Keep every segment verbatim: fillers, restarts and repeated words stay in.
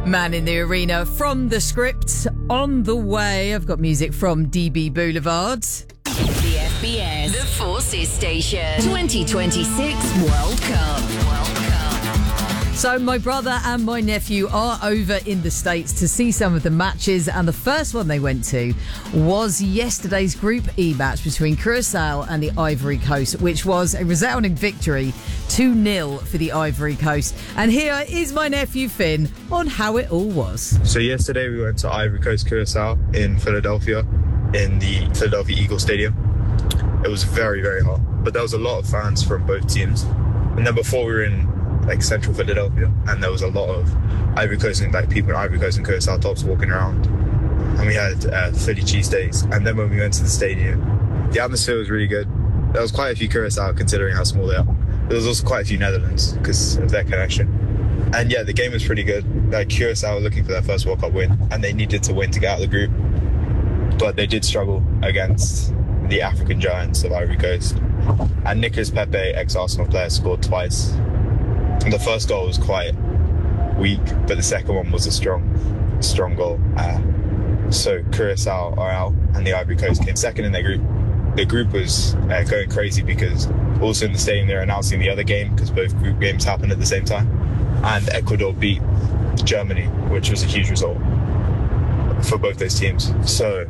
Man in the Arena from the script. On the way, I've got music from D B Boulevard. The F B S, the Forces Station, twenty twenty-six World Cup. World Cup. So my brother and my nephew are over in the States to see some of the matches, and the first one they went to was yesterday's Group E match between Curacao and the Ivory Coast, which was a resounding victory, two nil for the Ivory Coast. And here is my nephew Finn on how it all was. So yesterday we went to Ivory Coast Curacao in Philadelphia, in the Philadelphia Eagles Stadium. It was very, very hot, but there was a lot of fans from both teams. And then before we were in like central Philadelphia, and there was a lot of Ivory Coast and like people in Ivory Coast and Curacao tops walking around, and we had uh, Philly cheesesteaks. And then when we went to the stadium, the atmosphere was really good. There was quite a few Curacao considering how small they are. There was also quite a few Netherlands because of their connection. And yeah, the game was pretty good. Like Curacao were looking for their first World Cup win, and they needed to win to get out of the group, but they did struggle against the African giants of Ivory Coast. And Nicolas Pepe, ex-Arsenal player, scored twice. The first goal was quite weak, but the second one was a strong, strong goal. Uh, so Curacao are out, and the Ivory Coast came second in their group. The group was uh, going crazy because also in the stadium they're announcing the other game because both group games happened at the same time. And Ecuador beat Germany, which was a huge result for both those teams. So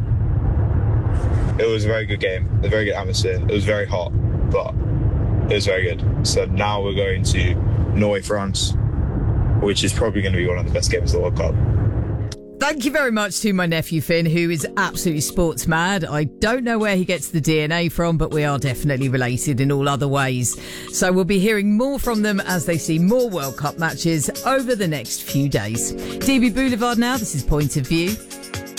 it was a very good game, a very good atmosphere. It was very hot, but it was very good. So now we're going to Norway, France, which is probably going to be one of the best games of the World Cup. Thank you very much to my nephew Finn, who is absolutely sports mad. I don't know where he gets the D N A from, but we are definitely related in all other ways. So we'll be hearing more from them as they see more World Cup matches over the next few days. D B Boulevard now, this is Point of View.